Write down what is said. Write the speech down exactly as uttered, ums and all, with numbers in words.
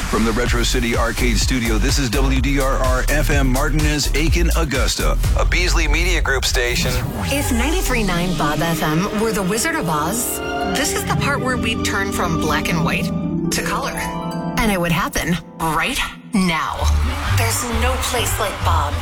From the Retro City Arcade Studio, this is W D R R F M Martinez, Aiken, Augusta, a Beasley Media Group station. If ninety-three point nine Bob F M were the Wizard of Oz, this is the part where we'd turn from black and white to color. And it would happen right now. There's no place like Bob.